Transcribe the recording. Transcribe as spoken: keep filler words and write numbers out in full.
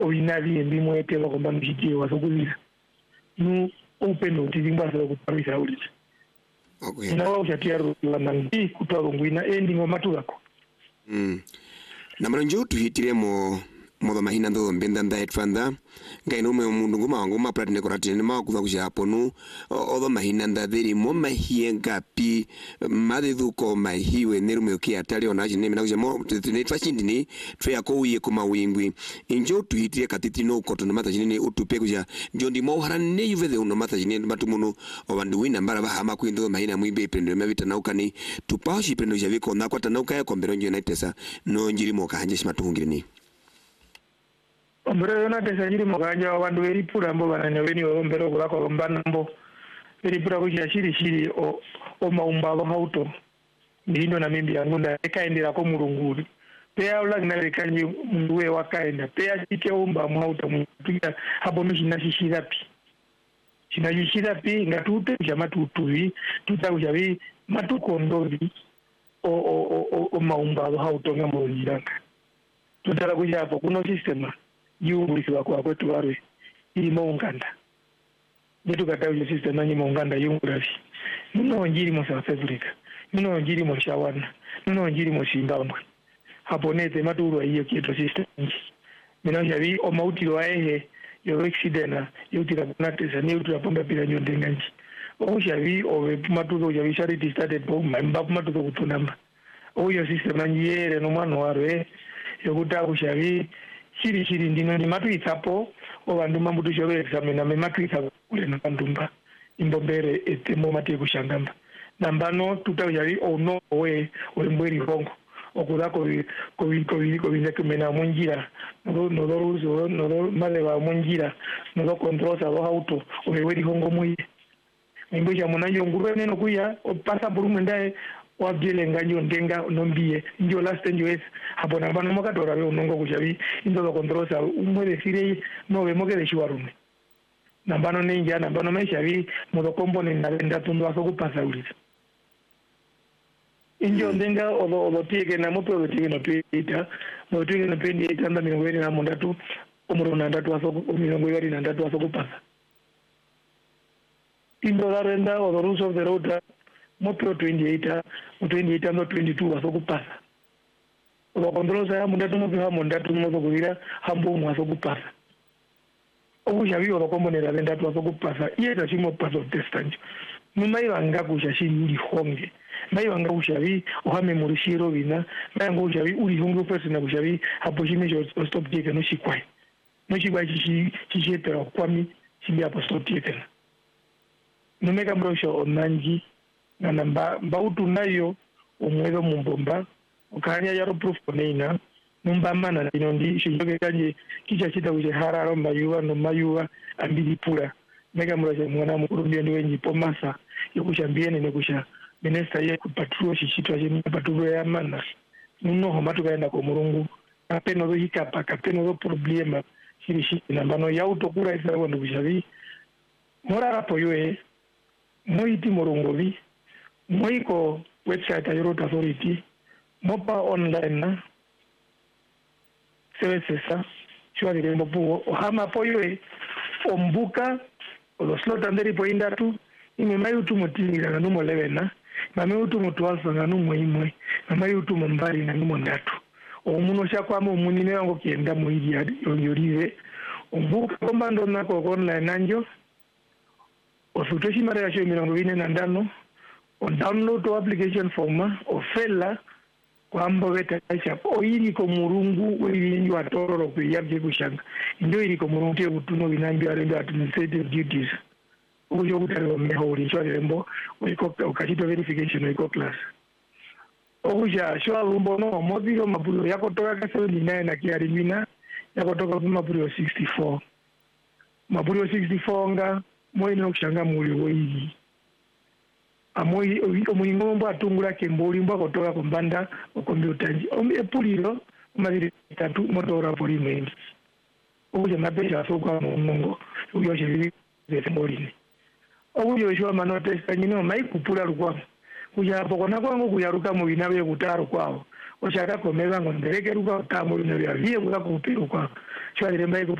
obinabi embimu eteba komba mukitiye wasokuliza nu open otilimba sala kutamisa uliza okay na wao chatiaro lanangi kutwa ngwina ending omatulako mm na maranjo tuhitire mo modo mahina ndo mbenda nda etfanda ngaino me mundu ngoma wangu ma platine koratine ma kuza kuja ponu odo mahina nda thiri mo mahie ngapi madithu ko mahiwe nerume uki atali ona jine mina kuja mo tine twashindi ni twa ko uye kuma wingwi injo tuhitire katiti no koto na mata jine utupe kuja njo ndi mo harane yuvede uno mata jine matumuno obandu wina mbara ba ama kwindo mahina mwibe prendo mabita naukani tupashi prendo javiko na kwata nauka ya komberonjo naitesa no njiri mo kahanje shimatuhungire ni ombero yona tesajiri muganja abantu beripura mbo bananya beni ombero kulako mbanambo beripura kuja shiri shiri o o maumbalo hauto ndindo na mimbi yangunda ekaendera ko mulunguri peya ulagna lekanje munduwe wakaenda peya chike umba mwauta mwituya hapo mishina shishirapi shina shishirapi ngatute jamatu tuvi tutakujavi matukondovi o o o o maumbalo hauto ngambo njiranga tutara kuja hapo kuno system yungulisiwa kwa kwetu warwe ili maunganda yetu katayo system nanyi maunganda yungulashi nuno njiri mo South Africa nuno njiri mo Shawana nuno njiri mo Zimbabwe hapo nete maturu hiyo kieto system mina javi o mauti lo ehe yo accident yo tira kunatesa ni utu apomba pila nyonde nganji o javi o maturu javi charity started bo mba maturu kutunamba o yo system nanyi yere no mwana warwe yo kutaku javi shiri shiri ndino ni matu itsapo obandu mambutu shobe examina me matu itsapo kule na ndumba imbombere etemo mate kushangamba nambano tutawjari ono we olembweri hongo okuda ko ko ko ko bineke mena monjira no no ruzo no male ba monjira no control sa auto olembweri hongo muyi imbo ya munayo ngurene no kuya pasa burumenda wa bile nganyo ndenga nombie ndio last ndio es hapo na bana mokatora leo nongo kujabi ndo kontrosa umwe sire no be moke de shiwarume na bana ninja na bana maisha vi modo component na lenda tundu aso kupasa uliza injo ndenga odo odo tieke na moto odo tieke no pita no tieke no pendi itanda milongwe na mondatu umuro na ndatu aso milongwe wali na ndatu aso kupasa indo la renda odo rules of the road moto twenty-eight mo twenty-eight no twenty-two waso kupasa lo kontrosa ya mundatu mo kwa mundatu mo kugira hambo mo waso kupasa obu javi lo komonera lendatu waso kupasa yeta chimo paso testanjo mumai wanga kushashi uri honge mai wanga kushavi ohame murishiro bina mai wanga kushavi uri honge person na kushavi hapo chime jo stop tieke no shikwai no shikwai chichi chicheta kwami chimbi hapo stop tieke numeka mrosho onanji na namba bautu nayo umwezo mumbomba ukanya yaro proof koneina numba mana inondi shinjoke kanje kicha chita uje hararo mbayuwa no mayuwa ambili pula mega muraje mwana mukurumbia ndiwe njipo masa yokushambia nene kusha minister ye kupatruo shishitwa jeni patruo ya mana nuno homatu kaenda kwa murungu kapeno zo hikapa kapeno zo problema shiri shiri nambano ya utokura isa wando kushavi mora rapo yue moiti morungovi moiko website ya Road Authority mopa online na sevesesa shwari rembo puo ohama poyo ombuka lo slot anderi po indatu ime mai utumo tingira na numo levena mame utumo twelve na numo imwe mame utumo mbari na numo ndatu omuno shakwa mo munine wango kienda mo hidi yorize ombuka kombando nako online nanjo osutoshi mara ya show milango ine na ndano o download to application form o fella kwambo beta aisha o iri ko murungu wiri nyu atoro ko yabje kushanga ndio iri ko murungu te utuno binambi arendo administrative duties ujo kutaro mehori cho rembo uko ukashito verification uko class oja shwa lumbo no mobile mabulo yako toka ka seventy-nine na kiarimina yako toka mabulo sixty-four mabulo sixty-four nga moyo kushanga muri woyi amoi omuyingombo atungula kemboli mbo kotoka kombanda okombyuta nji epuliro maziri tatu motora poli mwendi obuja mapesha asokwa mungo uyo shiri zetembolini obujo shwa manote kanyino mai kupula lukwa kuja hapo kona kwangu kuyaruka mu binabe kutaro kwao oshaka komeza ngo ndereke ruka tamuri no bya vie kuza kupiruka chwa lemba